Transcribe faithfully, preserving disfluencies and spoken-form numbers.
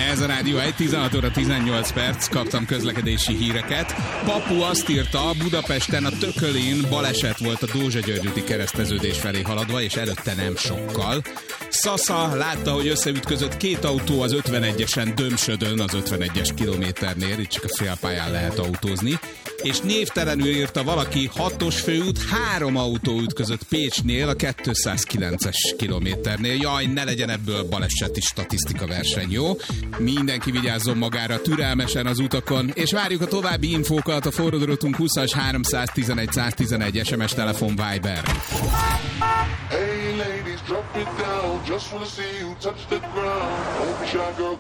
Ez a Rádió egy, tizenhat óra tizennyolc perc, kaptam közlekedési híreket. Papu azt írta, Budapesten a Tökölén baleset volt a Dózsa-György úti kereszteződés felé haladva, és előtte nem sokkal. Szasza látta, hogy összeütközött két autó az ötvenegyesen Dömsödön, az ötvenegyes kilométernél, itt csak a félpályán lehet autózni. És névtelenül írta valaki, hatos főút, három autó ütközött Pécsnél, a kétszázkilences kilométernél. Jaj, ne legyen ebből baleseti statisztika verseny, jó? Mindenki vigyázzon magára türelmesen az utakon, és várjuk a további infókat a forródrotunk húszas háromszáztizenegy száztizenegy es em es telefon Viber. Hey ladies, drop it down, just wanna see you touch the ground. Don't be shy, girl,